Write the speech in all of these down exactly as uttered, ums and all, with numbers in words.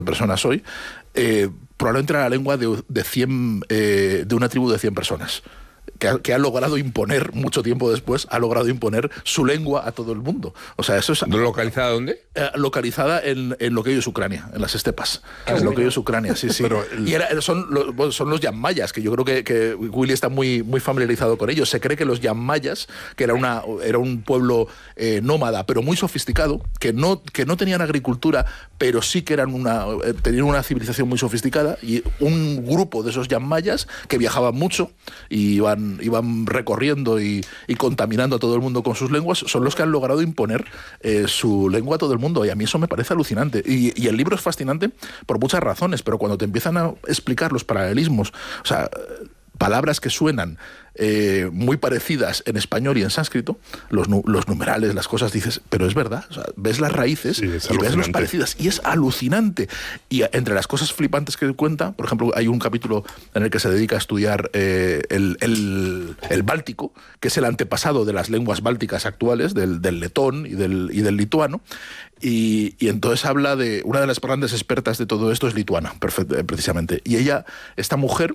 personas hoy, eh, probablemente era la lengua de, de, cien, eh, de una tribu de cien personas. Que ha, que ha logrado imponer, mucho tiempo después, ha logrado imponer su lengua a todo el mundo. O sea, eso es... ¿Localizada dónde? Eh, localizada en, en lo que hoy es Ucrania, en las estepas. Ah, en lo que hoy es Ucrania, sí, sí. Pero el... Y era, son, los, son los yanmayas, que yo creo que, que Willy está muy, muy familiarizado con ellos. Se cree que los yanmayas, que era, una, era un pueblo eh, nómada, pero muy sofisticado, que no, que no tenían agricultura, pero sí que eran una, eh, tenían una civilización muy sofisticada, y un grupo de esos yanmayas que viajaban mucho y iban iban recorriendo y, y contaminando a todo el mundo con sus lenguas, son los que han logrado imponer eh, su lengua a todo el mundo, y a mí eso me parece alucinante. Y, y el libro es fascinante por muchas razones, pero cuando te empiezan a explicar los paralelismos, o sea, palabras que suenan eh, muy parecidas en español y en sánscrito, los, los numerales, las cosas, dices, pero es verdad, o sea, ves las raíces sí, y ves los parecidas, y es alucinante. Y entre las cosas flipantes que cuenta, por ejemplo, hay un capítulo en el que se dedica a estudiar eh, el, el, el báltico, que es el antepasado de las lenguas bálticas actuales, del, del letón y del, y del lituano, y, y entonces habla de, una de las grandes expertas de todo esto es lituana, precisamente, y ella, esta mujer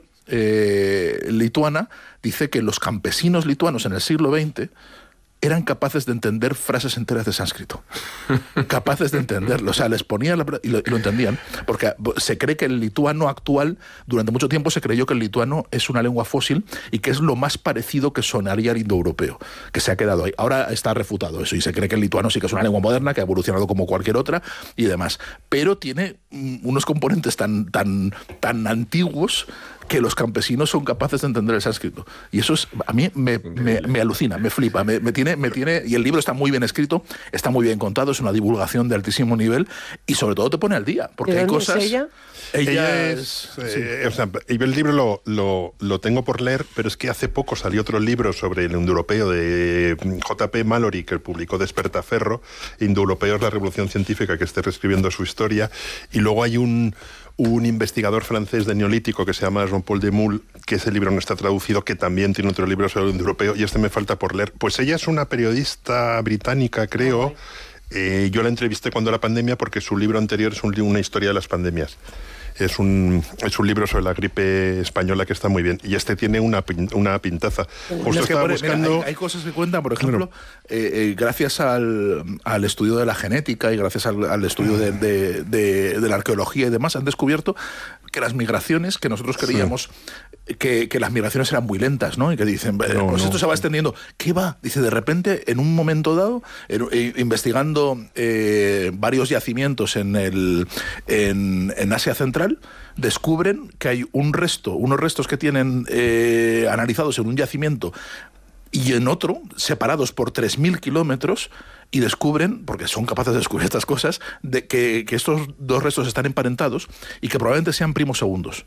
eh, lituana, dice que los campesinos lituanos en el siglo veinte eran capaces de entender frases enteras de sánscrito. Capaces de entenderlo. O sea, les ponían la, y, lo, y lo entendían. Porque se cree que el lituano actual, durante mucho tiempo se creyó que el lituano es una lengua fósil y que es lo más parecido que sonaría al indoeuropeo, que se ha quedado ahí. Ahora está refutado eso y se cree que el lituano sí que es una lengua moderna, que ha evolucionado como cualquier otra y demás. Pero tiene unos componentes tan, tan, tan antiguos que los campesinos son capaces de entender el sánscrito. Y eso es, a mí me, me, me alucina, me flipa, me, me, tiene, me tiene... Y el libro está muy bien escrito, está muy bien contado, es una divulgación de altísimo nivel y sobre todo te pone al día, porque hay cosas... ¿Es ella? Ella, ella es... Eh, sí. O sea, el libro lo, lo, lo tengo por leer, pero es que hace poco salió otro libro sobre el indoeuropeo de J P Mallory, que publicó Despertaferro, Indoeuropeo es la revolución científica, que esté reescribiendo su historia, y luego hay un... un investigador francés de neolítico que se llama Jean-Paul Demoule, que ese libro no está traducido, que también tiene otro libro sobre el indoeuropeo, y este me falta por leer. Pues ella es una periodista británica, creo. Eh, yo la entrevisté cuando la pandemia porque su libro anterior es un, una historia de las pandemias. Es un, es un libro sobre la gripe española que está muy bien. Y este tiene una, una pintaza. Justo es que estaba pone, buscando... mira, hay, hay cosas que cuentan, por ejemplo, claro. eh, eh, gracias al, al estudio de la genética y gracias al, al estudio de, de, de, de la arqueología y demás, han descubierto que las migraciones, que nosotros creíamos sí. que, que las migraciones eran muy lentas, ¿no? Y que dicen, eh, no, pues no. esto se va extendiendo. ¿Qué va? Dice, de repente, en un momento dado, en, eh, investigando eh, varios yacimientos en, el, en, en Asia Central, descubren que hay un resto, unos restos que tienen eh, analizados en un yacimiento y en otro, separados por tres mil kilómetros, y descubren, porque son capaces de descubrir estas cosas, de que, que estos dos restos están emparentados y que probablemente sean primos segundos.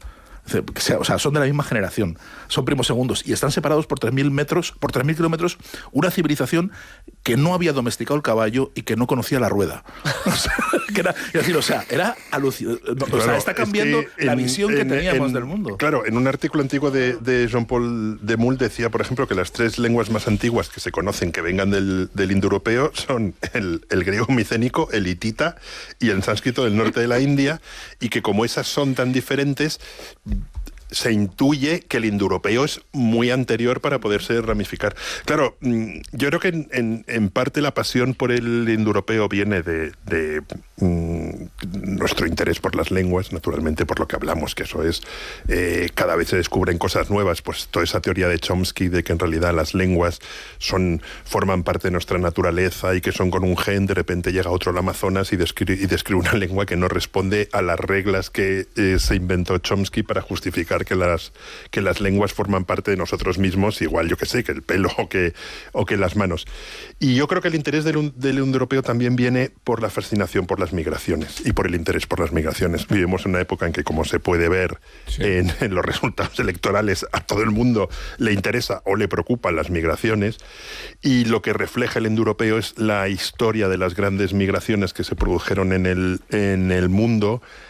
O sea, son de la misma generación, son primos segundos y están separados por tres mil metros, por tres mil kilómetros, una civilización que no había domesticado el caballo y que no conocía la rueda. O sea, que era, es decir, o sea, era alucinante. O claro, sea, está cambiando es que la en, visión que en, teníamos en, del mundo. Claro, en un artículo antiguo de, de Jean-Paul Demoule decía, por ejemplo, que las tres lenguas más antiguas que se conocen que vengan del, del indoeuropeo son el, el griego micénico, el hitita y el sánscrito del norte de la India, y que como esas son tan diferentes, se intuye que el indoeuropeo es muy anterior para poderse ramificar. Claro, yo creo que en, en, en parte la pasión por el indoeuropeo viene de, de mm, nuestro interés por las lenguas, naturalmente por lo que hablamos, que eso es, eh, cada vez se descubren cosas nuevas, pues toda esa teoría de Chomsky de que en realidad las lenguas son, forman parte de nuestra naturaleza y que son con un gen, de repente llega otro al Amazonas y describe, y describe una lengua que no responde a las reglas que eh, se inventó Chomsky para justificar que las, que las lenguas forman parte de nosotros mismos, igual, yo que sé, que el pelo o que, o que las manos. Y yo creo que el interés del, del indoeuropeo también viene por la fascinación por las migraciones y por el interés por las migraciones. Vivimos en una época en que, como se puede ver sí. en, en los resultados electorales, a todo el mundo le interesa o le preocupan las migraciones, y lo que refleja el indoeuropeo es la historia de las grandes migraciones que se produjeron en el, en el mundo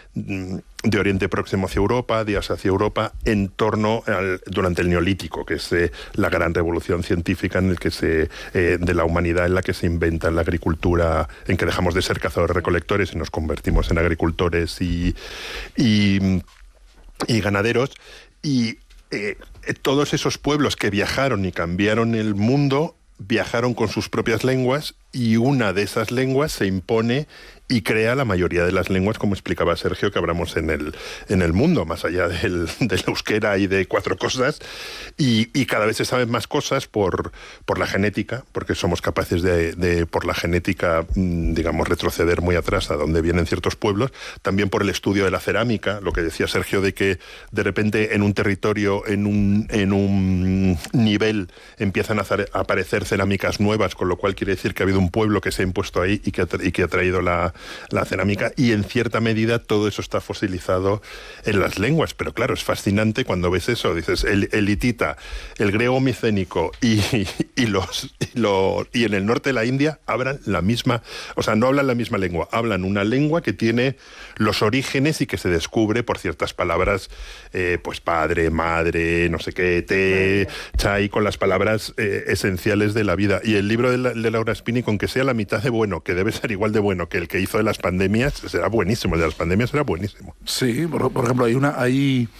de Oriente Próximo hacia Europa, de Asia hacia Europa, en torno al, durante el Neolítico, que es eh, la gran revolución científica en el que se, eh, de la humanidad, en la que se inventa la agricultura, en que dejamos de ser cazadores-recolectores y nos convertimos en agricultores y, y, y ganaderos. Y eh, todos esos pueblos que viajaron y cambiaron el mundo, viajaron con sus propias lenguas, y una de esas lenguas se impone y crea la mayoría de las lenguas, como explicaba Sergio, que hablamos en el, en el mundo, más allá del, del euskera y de cuatro cosas, y, y cada vez se saben más cosas por, por la genética, porque somos capaces de, de, por la genética, digamos, retroceder muy atrás a donde vienen ciertos pueblos, también por el estudio de la cerámica, lo que decía Sergio, de que de repente en un territorio, en un, en un nivel, empiezan a, a aparecer cerámicas nuevas, con lo cual quiere decir que ha habido un pueblo que se ha impuesto ahí y que ha, y que ha traído la la cerámica, y en cierta medida todo eso está fosilizado en las lenguas. Pero claro, es fascinante cuando ves eso, dices, el, el hitita, el griego micénico y, y, los, y, lo, y en el norte de la India hablan la misma, o sea, no hablan la misma lengua, hablan una lengua que tiene los orígenes y que se descubre por ciertas palabras, eh, pues padre, madre, no sé qué, té, chai, con las palabras eh, esenciales de la vida. Y el libro de, la, de Laura Spini, con que sea la mitad de bueno, que debe ser igual de bueno que el que hizo de las pandemias, será buenísimo. El de las pandemias será buenísimo. Sí, por, por ejemplo, hay una hay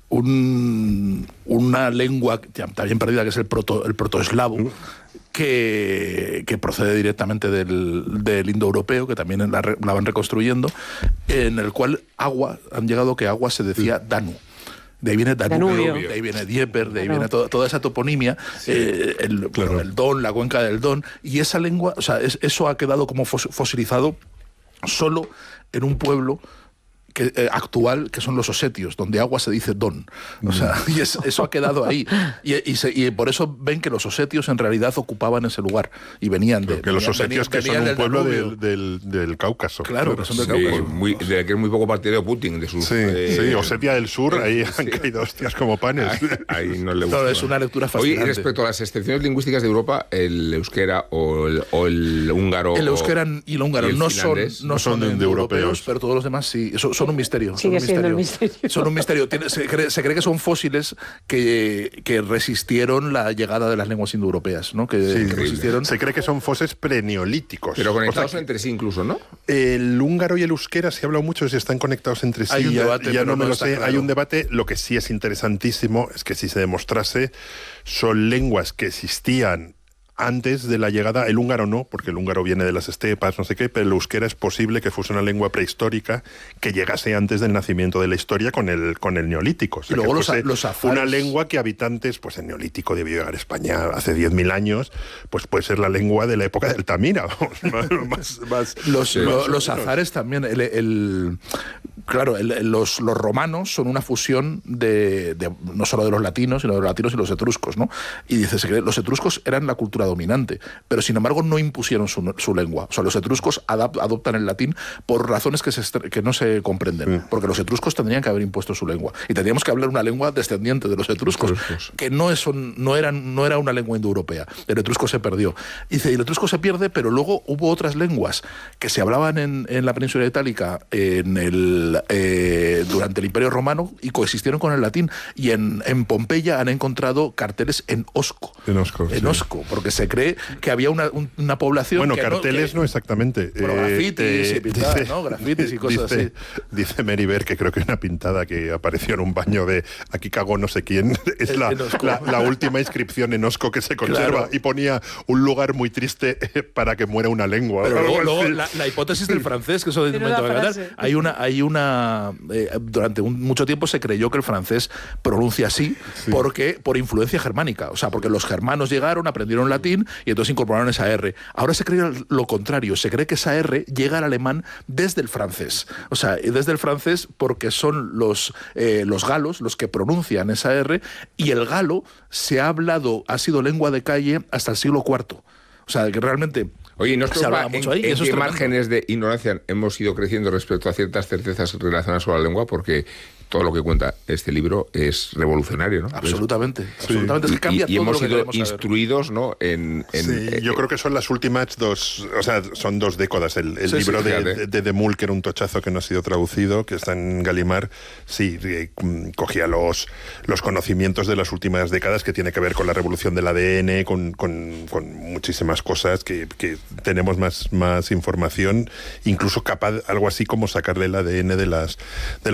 un, una lengua también perdida que es el proto el protoeslavo, uh. que, que procede directamente del, del indoeuropeo, que también la, la van reconstruyendo, en el cual agua, han llegado que agua se decía uh. Danu. De ahí viene Danubio, Danubio, de ahí viene Dnieper, de ahí claro. viene toda, toda esa toponimia, sí, eh, el, claro. bueno, el Don, la cuenca del Don, y esa lengua, o sea, es, eso ha quedado como fos, fosilizado solo en un pueblo que, eh, actual, que son los osetios, donde agua se dice don. O sea, y es, eso ha quedado ahí. Y, y, se, y por eso ven que los osetios en realidad ocupaban ese lugar y venían de... Que los osetios venían, que venían son un pueblo del, del, del Cáucaso. Claro, que son del sí, Cáucaso. Muy, de que es muy poco partidario Putin. De sus, sí, eh, sí, Osetia del Sur, ahí sí. han caído hostias como panes. Ahí, ahí no le gusta. No, es una lectura fascinante. Oye, y respecto a las excepciones lingüísticas de Europa, el euskera o el, o el húngaro... El euskera y el húngaro y el no, son, no son de, de europeos, europeos, pero todos los demás sí. Son, son un misterio. Sigue son siendo un misterio. misterio. Son un misterio. Tiene, se, cree, se cree que son fósiles que, que resistieron la llegada de las lenguas indoeuropeas, ¿no? Que, sí, que resistieron... Se cree que son fósiles preneolíticos. Pero conectados o sea, entre sí incluso, ¿no? El húngaro y el euskera se ha hablado mucho de si están conectados entre sí. Hay un ya, debate, ya no me no lo sé. claro. Hay un debate. Lo que sí es interesantísimo es que si se demostrase, son lenguas que existían antes de la llegada, el húngaro no, porque el húngaro viene de las estepas, no sé qué, pero el euskera es posible que fuese una lengua prehistórica que llegase antes del nacimiento de la historia con el, con el neolítico. O sea, y luego que los, los azares... una lengua que habitantes, pues el neolítico debió llegar a España hace diez mil años, pues puede ser la lengua de la época de Altamira. Vamos, más, más, los, sí, lo, más los azares también, el... el... Claro, el, los, los romanos son una fusión de, de no solo de los latinos, sino de los latinos y los etruscos, ¿no? Y dice, se cree, los etruscos eran la cultura dominante, pero sin embargo no impusieron su, su lengua. O sea, los etruscos adap, adoptan el latín por razones que, se, que no se comprenden, sí. Porque los etruscos tendrían que haber impuesto su lengua. Y tendríamos que hablar una lengua descendiente de los etruscos, etruscos. que no, es un, no, eran, no era una lengua indoeuropea. El etrusco se perdió. Y dice, y el etrusco se pierde, pero luego hubo otras lenguas que se hablaban en, en la península itálica, en el... Eh, durante el Imperio Romano y coexistieron con el latín, y en, en Pompeya han encontrado carteles en osco en osco, en sí. osco porque se cree que había una, un, una población bueno, que carteles no, que, no exactamente bueno, grafitis eh, y pintadas, dice, ¿no? Grafitis y cosas dice, así dice Meribert que creo que una pintada que apareció en un baño de aquí cagó no sé quién es la, la, la última inscripción en osco que se conserva, claro. Y ponía un lugar muy triste para que muera una lengua. Pero luego, luego la, la hipótesis del francés, que eso de momento va a quedar, hay una hay una Eh, durante un, mucho tiempo se creyó que el francés pronuncia así, sí. porque por influencia germánica, o sea, porque los germanos llegaron, aprendieron latín y entonces incorporaron esa R. Ahora se cree lo contrario, se cree que esa R llega al alemán desde el francés, o sea, desde el francés porque son los, eh, los galos los que pronuncian esa R, y el galo se ha hablado, ha sido lengua de calle hasta el siglo cuarto. O sea, que realmente Oye, ¿nos se hablaba en, mucho ahí, en eso qué es márgenes de ignorancia hemos ido creciendo respecto a ciertas certezas relacionadas con la lengua? Porque todo lo que cuenta este libro es revolucionario, ¿no? Absolutamente, Sí. absolutamente. Es que cambia y, y todo hemos lo que sido queremos instruidos, ¿no? En, en, sí, eh, yo creo que son las últimas dos, o sea, son dos décadas. El, el sí, libro sí, de, fíjate. de, de De Mul, que era un tochazo que no ha sido traducido, que está en Gallimard, sí, eh, cogía los, los conocimientos de las últimas décadas, que tiene que ver con la revolución del A D N, con, con, con muchísimas cosas, que, que tenemos más, más información, incluso capaz, algo así como sacarle el A D N de las, de las